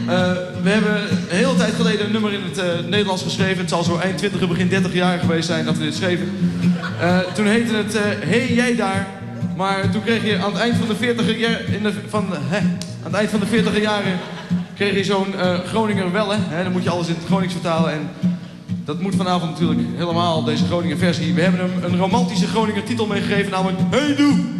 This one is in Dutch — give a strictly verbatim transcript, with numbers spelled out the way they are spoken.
Uh, we hebben een hele tijd geleden een nummer in het uh, Nederlands geschreven. Het zal zo eind twintiger, begin dertig jaar geweest zijn dat we dit schreven. Uh, toen heette het uh, Hey jij daar. Maar toen kreeg je aan het eind van de veertiger jaren, van, hè, aan het eind van de veertiger jaren kreeg je zo'n uh, Groninger welle. Hè, dan moet je alles in het Gronings vertalen en dat moet vanavond natuurlijk helemaal, deze Groninger versie. We hebben hem een romantische Groninger titel meegegeven, namelijk Hey doe!